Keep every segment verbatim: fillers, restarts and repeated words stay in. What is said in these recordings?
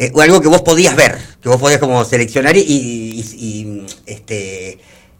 eh, o algo que vos podías ver, que vos podías como seleccionar y, y, y este,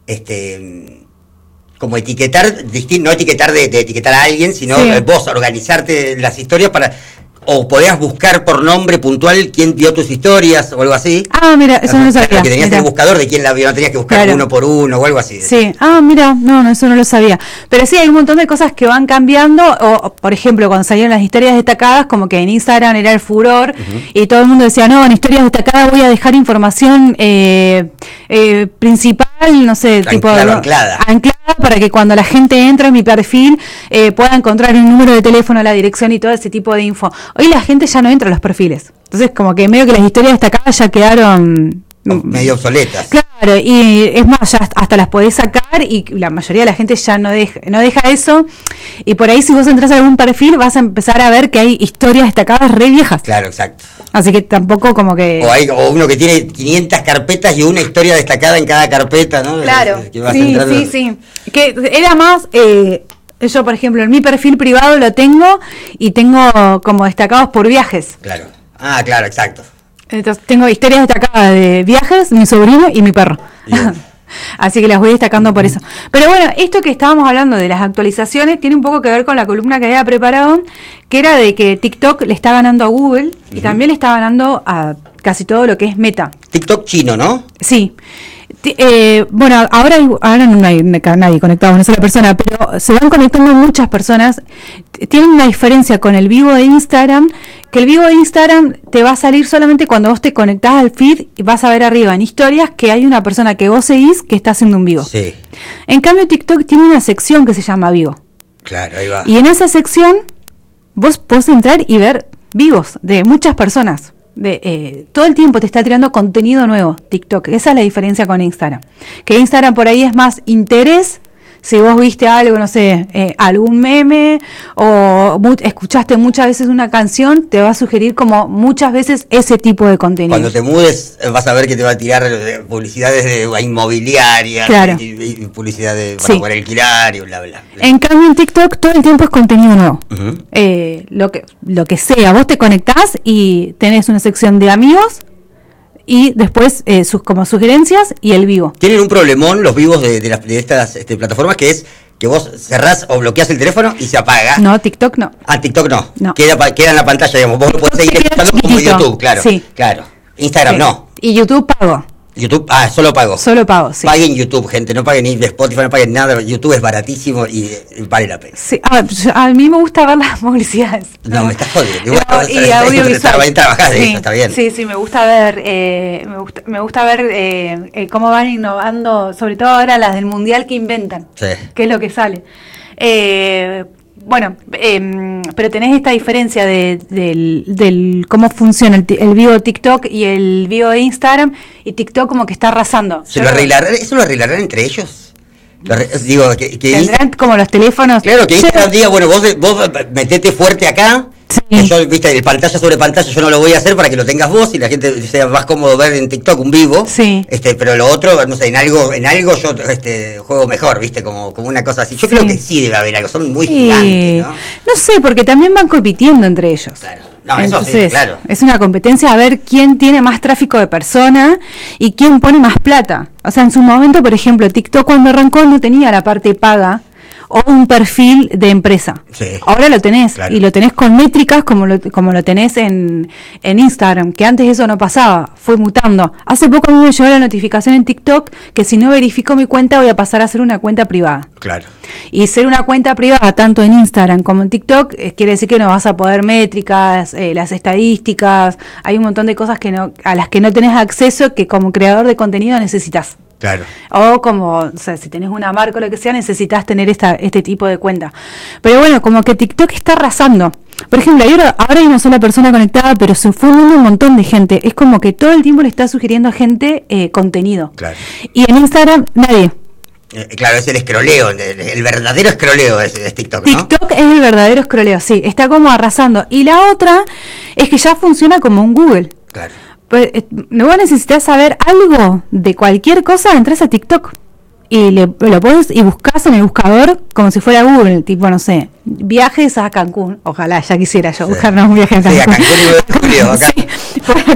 este, como etiquetar, distin, no etiquetar de, de etiquetar a alguien, sino sí. vos organizarte las historias para... O podías buscar por nombre puntual quién vio tus historias o algo así. Ah, mira, eso no lo sabía. Que tenías mira. el buscador de quién la vio, no tenías que buscar claro. uno por uno o algo así. Sí, ah, mira, no, no, eso no lo sabía. Pero sí, hay un montón de cosas que van cambiando. O, por ejemplo, cuando salieron las historias destacadas, como que en Instagram era el furor uh-huh. y todo el mundo decía, no, en historias destacadas voy a dejar información eh, eh, principal, no sé, Anclado, tipo... anclada. Anclada para que cuando la gente entre en mi perfil eh, pueda encontrar el número de teléfono, la dirección y todo ese tipo de info. Hoy la gente ya no entra a los perfiles. Entonces, como que medio que las historias destacadas ya quedaron... medio obsoletas. Claro, y es más, ya hasta las podés sacar y la mayoría de la gente ya no deja, no deja eso. Y por ahí si vos entras a algún perfil vas a empezar a ver que hay historias destacadas re viejas. Claro, exacto. Así que tampoco como que... O hay o uno que tiene quinientas carpetas y una historia destacada en cada carpeta, ¿no? Claro, que vas sí, entrando... sí, sí. Que era más... Eh, yo, por ejemplo, en mi perfil privado lo tengo y tengo como destacados por viajes. Claro. Ah, claro, exacto. Entonces tengo historias destacadas de viajes, mi sobrino y mi perro. Así que las voy destacando por eso. Pero bueno, esto que estábamos hablando de las actualizaciones tiene un poco que ver con la columna que había preparado, que era de que TikTok le está ganando a Google uh-huh. y también le está ganando a casi todo lo que es Meta. TikTok chino, ¿no? Sí. Eh, bueno, ahora, ahora no hay nadie conectado, una sola persona, pero se van conectando muchas personas. Tienen una diferencia con el vivo de Instagram, que el vivo de Instagram te va a salir solamente cuando vos te conectás al feed y vas a ver arriba en historias que hay una persona que vos seguís que está haciendo un vivo. Sí. En cambio, TikTok tiene una sección que se llama vivo. Claro, ahí va. Y en esa sección vos podés entrar y ver vivos de muchas personas. De, eh, todo el tiempo te está tirando contenido nuevo TikTok. Esa es la diferencia con Instagram, que Instagram por ahí es más interés. Si vos viste algo, no sé, eh, algún meme o mu- escuchaste muchas veces una canción, te va a sugerir como muchas veces ese tipo de contenido. Cuando te mudes vas a ver que te va a tirar publicidades de inmobiliarias, claro. y, y publicidad de, para sí. poder alquilar y bla, bla, bla. En cambio en TikTok todo el tiempo es contenido nuevo. Uh-huh. Eh, lo que lo que sea, vos te conectás y tenés una sección de amigos y después eh, sus como sugerencias y el vivo. Tienen un problemón los vivos de, de, las, de estas este, plataformas, que es que vos cerrás o bloqueás el teléfono y se apaga. No, TikTok no. Ah, TikTok no. no. Queda, queda en la pantalla, digamos. Vos lo podés seguir escuchando como YouTube, claro. Sí. Claro. Instagram sí. no. Y YouTube pago. YouTube, ah, solo pago. Solo pago, sí. Paguen YouTube, gente, no paguen ni Spotify, no paguen nada. YouTube es baratísimo y, y vale la pena. Sí, a, a mí me gusta ver las publicidades. No, no me estás jodiendo. Igual, no, y audiovisual. Trabajás de sí, eso, está bien. Sí, sí, me gusta ver, eh, me gusta, me gusta ver eh, eh, cómo van innovando, sobre todo ahora las del mundial que inventan. Sí. Qué es lo que sale. Eh, Bueno, eh, pero tenés esta diferencia de, del, del cómo funciona el, el vivo de TikTok y el vivo de Instagram, y TikTok como que está arrasando. ¿Se lo arreglarán? ¿Eso lo arreglarán entre ellos? Lo arre- digo, que, que ¿Tendrán como los teléfonos? Claro, que Yo- Instagram diga, bueno, vos, vos metete fuerte acá. Sí. Yo, viste, el pantalla sobre pantalla yo no lo voy a hacer para que lo tengas vos y la gente sea más cómodo ver en TikTok un vivo. Sí. Este, pero lo otro, no sé, en algo, en algo yo este juego mejor, viste, como, como una cosa así. Yo Sí. creo que sí debe haber algo, son muy Sí. gigantes, ¿no? No sé, porque también van compitiendo entre ellos. Claro. No, eso Entonces, sí, claro. es una competencia a ver quién tiene más tráfico de persona y quién pone más plata. O sea, en su momento, por ejemplo, TikTok cuando arrancó no tenía la parte paga o un perfil de empresa. Sí. Ahora lo tenés, Claro. y lo tenés con métricas como lo, como lo tenés en, en Instagram, que antes eso no pasaba, fue mutando. Hace poco a mí me llegó la notificación en TikTok que si no verifico mi cuenta voy a pasar a ser una cuenta privada. Claro. Y ser una cuenta privada tanto en Instagram como en TikTok eh, quiere decir que no vas a poder métricas, eh, las estadísticas, hay un montón de cosas que no, a las que no tenés acceso, que como creador de contenido necesitas. Claro. O como, o sea, si tenés una marca o lo que sea, necesitas tener esta este tipo de cuenta. Pero bueno, como que TikTok está arrasando. Por ejemplo, ahora, ahora hay una sola persona conectada, pero se fue uniendo un montón de gente. Es como que todo el tiempo le está sugiriendo a gente eh, contenido. Claro. Y en Instagram, nadie. Eh, claro, es el escroleo, el, el verdadero escroleo es, es TikTok, ¿no? TikTok es el verdadero escroleo, sí, está como arrasando. Y la otra es que ya funciona como un Google. Claro. Pues, eh, no vos necesitas saber algo de cualquier cosa, entras a TikTok y le, lo pones y buscas en el buscador como si fuera Google, tipo, no sé, viajes a Cancún. Ojalá, ya quisiera yo Sí. buscar un viaje a Sí, Cancún. a Cancún y Julio, acá. Sí, por acá